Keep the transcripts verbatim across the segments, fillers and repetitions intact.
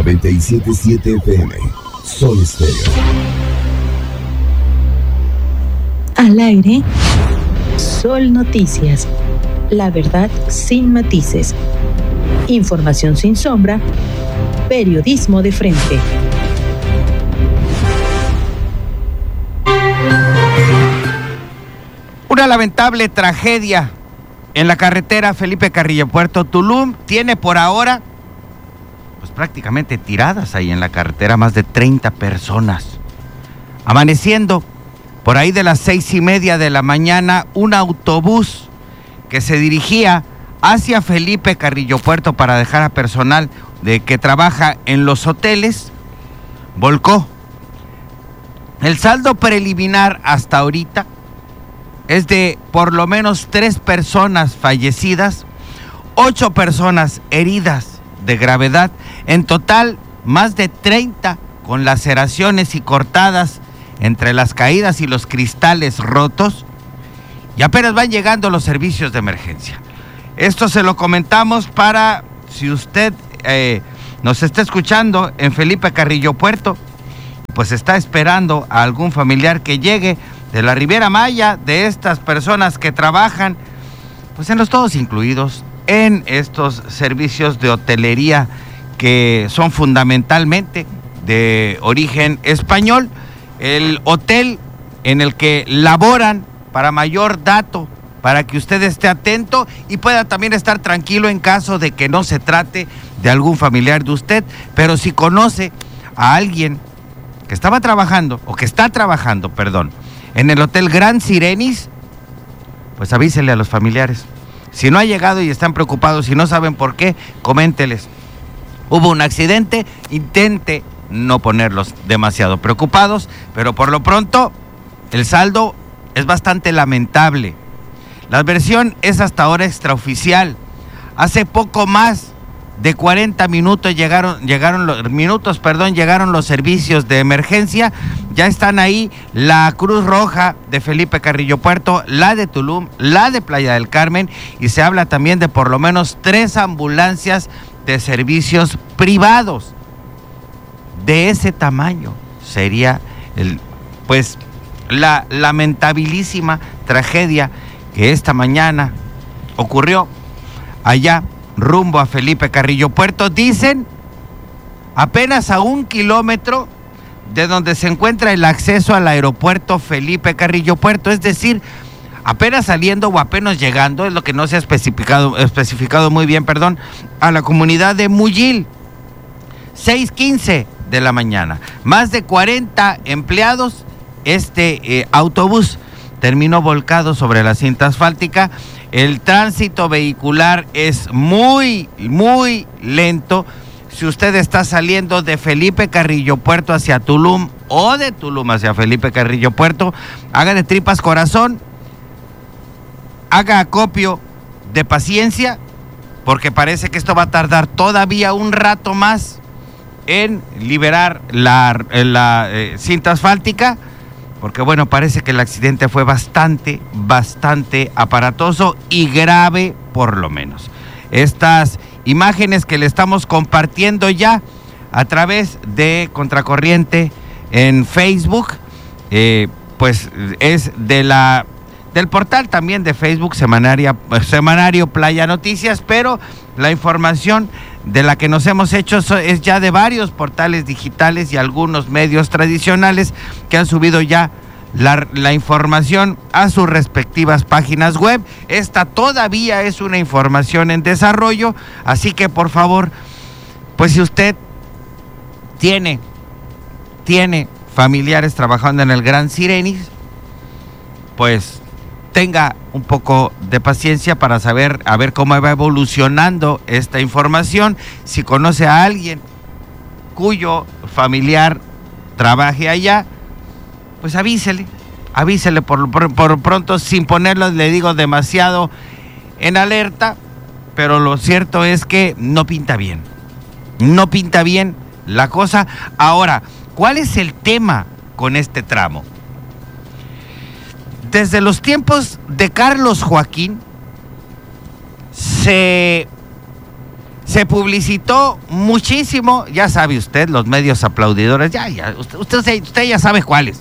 noventa y siete punto siete F M. Sol Estéreo. Al aire, Sol Noticias. La verdad sin matices. Información sin sombra. Periodismo de frente. Una lamentable tragedia en la carretera Felipe Carrillo Puerto Tulum. Tiene por ahora pues prácticamente tiradas ahí en la carretera más de treinta personas. Amaneciendo por ahí de las seis y media de la mañana, un autobús que se dirigía hacia Felipe Carrillo Puerto para dejar a personal de que trabaja en los hoteles, volcó. El saldo preliminar hasta ahorita es de por lo menos tres personas fallecidas, ocho personas heridas de gravedad, en total más de treinta con laceraciones y cortadas entre las caídas y los cristales rotos, y apenas van llegando los servicios de emergencia. Esto se lo comentamos para, si usted eh, nos está escuchando en Felipe Carrillo Puerto, pues está esperando a algún familiar que llegue de la Riviera Maya, de estas personas que trabajan, pues en los todos incluidos, en estos servicios de hotelería que son fundamentalmente de origen español. El hotel en el que laboran, para mayor dato, para que usted esté atento y pueda también estar tranquilo en caso de que no se trate de algún familiar de usted, pero si conoce a alguien que estaba trabajando, o que está trabajando, perdón, en el Hotel Gran Sirenis, pues avísele a los familiares. Si no ha llegado y están preocupados y no saben por qué, coménteles. Hubo un accidente, intente no ponerlos demasiado preocupados, pero por lo pronto el saldo es bastante lamentable. La versión es hasta ahora extraoficial. Hace poco más de cuarenta minutos llegaron, llegaron los minutos, perdón, llegaron los servicios de emergencia. Ya están ahí la Cruz Roja de Felipe Carrillo Puerto, la de Tulum, la de Playa del Carmen, y se habla también de por lo menos tres ambulancias de servicios privados. De ese tamaño sería el, pues, la lamentabilísima tragedia que esta mañana ocurrió allá rumbo a Felipe Carrillo Puerto. Dicen apenas a un kilómetro de donde se encuentra el acceso al aeropuerto Felipe Carrillo Puerto, es decir, apenas saliendo o apenas llegando, es lo que no se ha especificado, especificado muy bien, perdón, a la comunidad de Muyil. seis quince de la mañana, más de cuarenta empleados. Este eh, autobús terminó volcado sobre la cinta asfáltica. El tránsito vehicular es muy, muy lento. Si usted está saliendo de Felipe Carrillo Puerto hacia Tulum o de Tulum hacia Felipe Carrillo Puerto, haga de tripas corazón, haga acopio de paciencia, porque parece que esto va a tardar todavía un rato más en liberar la, la eh, cinta asfáltica, porque bueno, parece que el accidente fue bastante, bastante aparatoso y grave por lo menos. Estas imágenes que le estamos compartiendo ya a través de Contracorriente en Facebook, eh, pues es de la del portal también de Facebook Semanaria, Semanario Playa Noticias, pero la información de la que nos hemos hecho es ya de varios portales digitales y algunos medios tradicionales que han subido ya la, la información a sus respectivas páginas web. Esta todavía es una información en desarrollo, así que por favor, pues si usted tiene, tiene familiares trabajando en el Gran Sirenis, pues tenga un poco de paciencia para saber a ver cómo va evolucionando esta información. Si conoce a alguien cuyo familiar trabaje allá, pues avísele, avísele por, por, por pronto, sin ponerlo, le digo, demasiado en alerta, pero lo cierto es que no pinta bien, no pinta bien la cosa. Ahora, ¿cuál es el tema con este tramo? Desde los tiempos de Carlos Joaquín se Se publicitó muchísimo, ya sabe usted, los medios aplaudidores, ya, ya, usted, usted, usted ya sabe cuáles.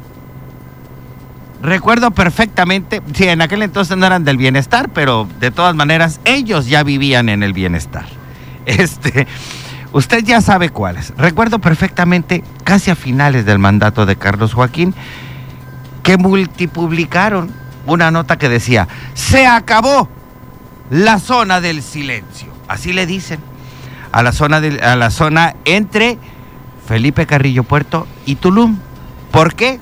Recuerdo perfectamente, sí, en aquel entonces no eran del bienestar, pero de todas maneras ellos ya vivían en el bienestar. Este, usted ya sabe cuáles. Recuerdo perfectamente, casi a finales del mandato de Carlos Joaquín, que multipublicaron una nota que decía: se acabó la zona del silencio. Así le dicen a la zona de, a la zona entre Felipe Carrillo Puerto y Tulum. ¿Por qué?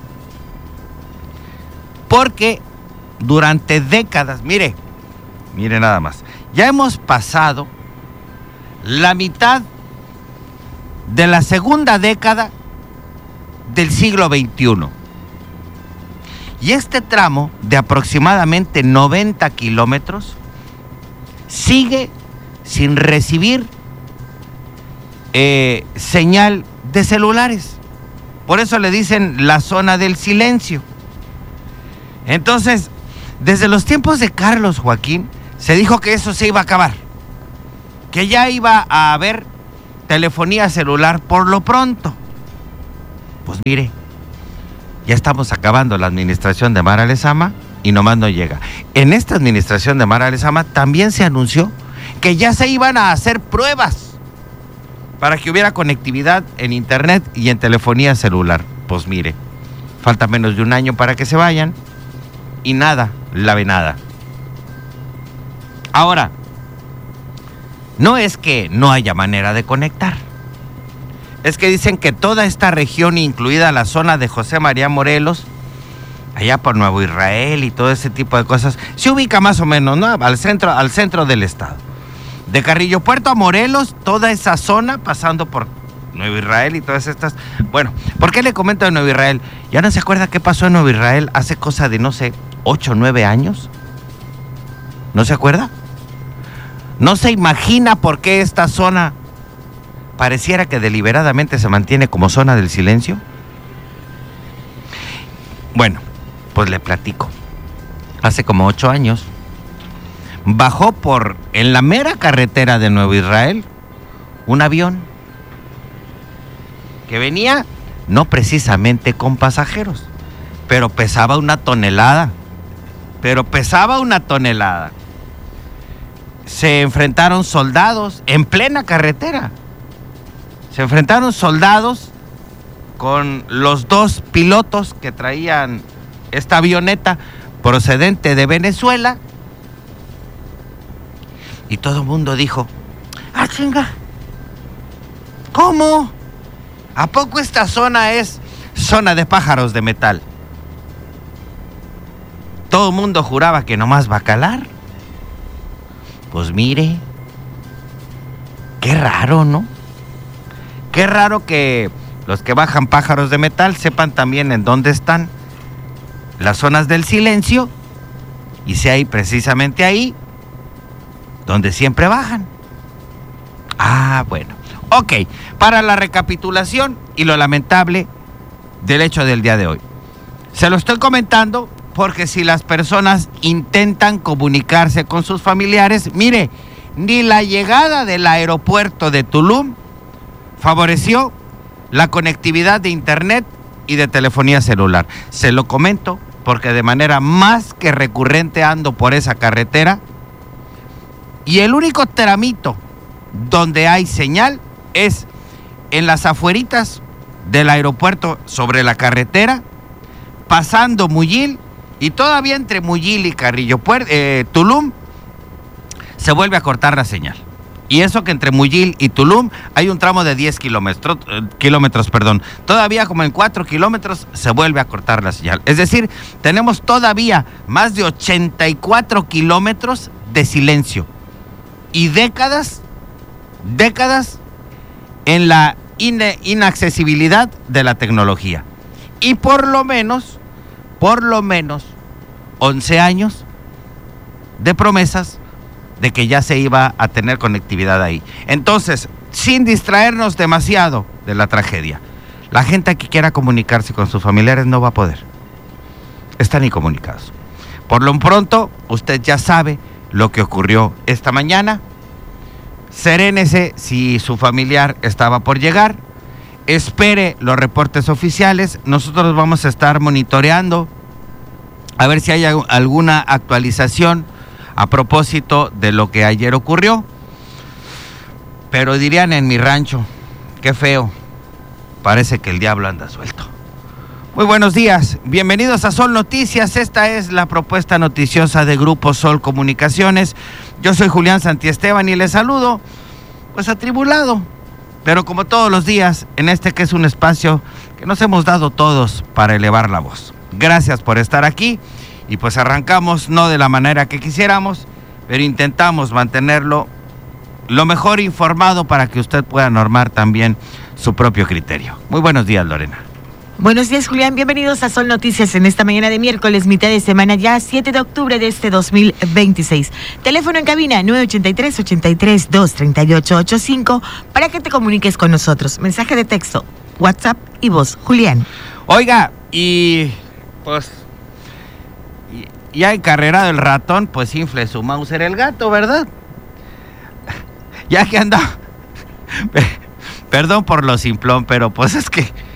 Porque durante décadas, mire, mire nada más, ya hemos pasado la mitad de la segunda década del siglo veintiuno. Y este tramo de aproximadamente noventa kilómetros sigue sin recibir eh, señal de celulares. Por eso le dicen la zona del silencio. Entonces, desde los tiempos de Carlos Joaquín, se dijo que eso se iba a acabar, que ya iba a haber telefonía celular por lo pronto. Pues mire, ya estamos acabando la administración de Mara Lezama y nomás no llega. En esta administración de Mara Lezama también se anunció que ya se iban a hacer pruebas para que hubiera conectividad en internet y en telefonía celular. Pues mire, falta menos de un año para que se vayan y nada, la ve nada. Ahora, no es que no haya manera de conectar. Es que dicen que toda esta región, incluida la zona de José María Morelos, allá por Nuevo Israel y todo ese tipo de cosas, se ubica más o menos, ¿no?, al centro, al centro del estado. De Carrillo Puerto a Morelos, toda esa zona, pasando por Nuevo Israel y todas estas. Bueno, ¿por qué le comento de Nuevo Israel? ¿Ya no se acuerda qué pasó en Nuevo Israel hace cosa de, no sé, ocho o nueve años? ¿No se acuerda? ¿No se imagina por qué esta zona pareciera que deliberadamente se mantiene como zona del silencio? Bueno, pues le platico. Hace como ocho años bajó por, en la mera carretera de Nuevo Israel, un avión que venía no precisamente con pasajeros, pero pesaba una tonelada, pero pesaba una tonelada. Se enfrentaron soldados en plena carretera. Se enfrentaron soldados con los dos pilotos que traían esta avioneta procedente de Venezuela. Y todo el mundo dijo: ¡ah, chinga! ¿Cómo? ¿A poco esta zona es zona de pájaros de metal? Todo el mundo juraba que nomás va a calar. Pues mire, qué raro, ¿no? Qué raro que los que bajan pájaros de metal sepan también en dónde están las zonas del silencio y sea ahí, precisamente ahí, donde siempre bajan. Ah, bueno. Ok, para la recapitulación y lo lamentable del hecho del día de hoy. Se lo estoy comentando porque si las personas intentan comunicarse con sus familiares, mire, ni la llegada del aeropuerto de Tulum favoreció la conectividad de internet y de telefonía celular. Se lo comento porque de manera más que recurrente ando por esa carretera y el único tramito donde hay señal es en las afueritas del aeropuerto sobre la carretera, pasando Muyil, y todavía entre Muyil y Carrillo Puerto, eh, Tulum, se vuelve a cortar la señal. Y eso que entre Muyil y Tulum hay un tramo de diez kilómetros, eh, kilómetros, perdón. Todavía como en cuatro kilómetros se vuelve a cortar la señal. Es decir, tenemos todavía más de ochenta y cuatro kilómetros de silencio. Y décadas, décadas en la in- inaccesibilidad de la tecnología. Y por lo menos, por lo menos, once años de promesas de que ya se iba a tener conectividad ahí. Entonces, sin distraernos demasiado de la tragedia, la gente que quiera comunicarse con sus familiares no va a poder. Están incomunicados. Por lo pronto, usted ya sabe lo que ocurrió esta mañana. serénese si su familiar estaba por llegar, espere los reportes oficiales, nosotros vamos a estar monitoreando a ver si hay alguna actualización a propósito de lo que ayer ocurrió. Pero dirían en mi rancho, qué feo, parece que el diablo anda suelto. Muy buenos días, bienvenidos a Sol Noticias, esta es la propuesta noticiosa de Grupo Sol Comunicaciones. Yo soy Julián Santiesteban y les saludo, pues atribulado, pero como todos los días, en este que es un espacio que nos hemos dado todos para elevar la voz. Gracias por estar aquí y pues arrancamos, no de la manera que quisiéramos, pero intentamos mantenerlo lo mejor informado para que usted pueda normar también su propio criterio. Muy buenos días, Lorena. Buenos días, Julián. Bienvenidos a Sol Noticias en esta mañana de miércoles, mitad de semana ya, siete de octubre de este dos mil veintiséis. Teléfono en cabina nueve ocho tres, ocho tres, dos tres ocho ocho cinco para que te comuniques con nosotros. Mensaje de texto, WhatsApp y voz. Julián. Oiga, y pues ya encarrerado el ratón, pues infle su Mauser el gato, ¿verdad? Ya que anda... Perdón por lo simplón, pero pues es que